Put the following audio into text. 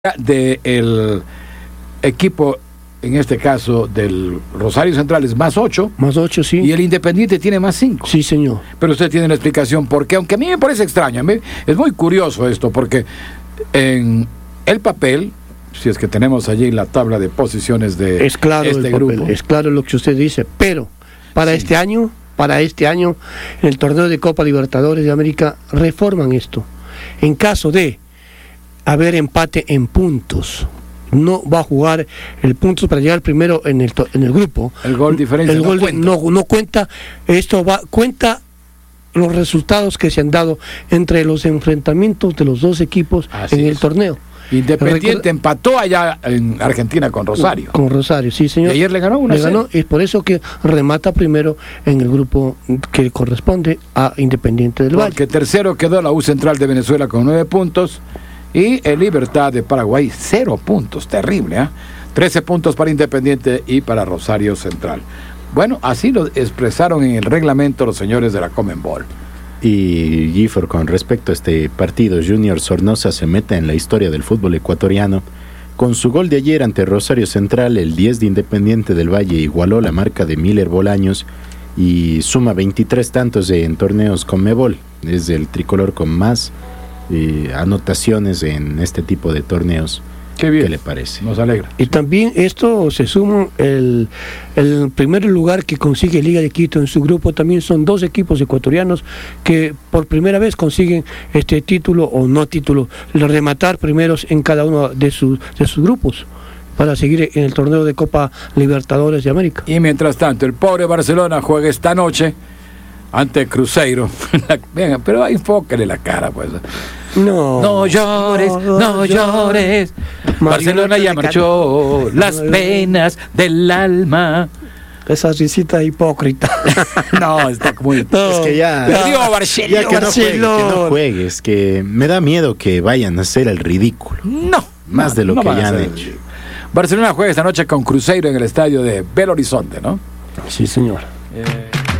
del equipo, en este caso del Rosario Central, es más 8. Más 8, sí. Y el Independiente tiene más 5. Sí, señor. Pero usted tiene la explicación por qué, aunque a mí me parece extraño, a mí es muy curioso esto, porque en el papel, si es que tenemos allí la tabla de posiciones de es claro este el papel, grupo. es claro lo que usted dice, pero para este año, en el torneo de Copa Libertadores de América, reforman esto. En caso de haber empate en puntos, no va a jugar el puntos para llegar primero en el grupo. El gol diferencia el gol no cuenta. Esto cuenta los resultados que se han dado entre los enfrentamientos de los dos equipos en el torneo. Independiente empató allá en Argentina con Rosario. Con Rosario, sí, señor. Y ayer le ganó 1-0. Le ganó, es por eso que remata primero en el grupo que corresponde a Independiente del Valle. Porque tercero quedó la U Central de Venezuela con 9 puntos y el Libertad de Paraguay 0 puntos. Terrible, ¿eh? 13 puntos para Independiente y para Rosario Central. Bueno, así lo expresaron en el reglamento los señores de la Conmebol. Y Gifford, con respecto a este partido, Junior Sornosa se mete en la historia del fútbol ecuatoriano. Con su gol de ayer ante Rosario Central, el 10 de Independiente del Valle igualó la marca de Miller Bolaños y suma 23 tantos en torneos Conmebol. Es el tricolor con más anotaciones en este tipo de torneos. Qué bien. ¿Qué le parece? Nos alegra. Y también esto se suma el primer lugar que consigue Liga de Quito en su grupo. También son 2 equipos ecuatorianos que por primera vez consiguen este título o no título, rematar primeros en cada uno de sus grupos para seguir en el torneo de Copa Libertadores de América. Y mientras tanto, el pobre Barcelona juega esta noche ante Cruzeiro. Venga, pero enfócale la cara, pues. No llores, no llores. Barcelona ya marchó las penas del alma. Esa risita hipócrita. No, está muy... No, es que ya... Perdió Barcelona. Ya que no juegues, que me da miedo que vayan a hacer el ridículo. Más de lo que ya han hecho. Barcelona juega esta noche con Cruzeiro en el estadio de Belo Horizonte, ¿no? Sí, señor.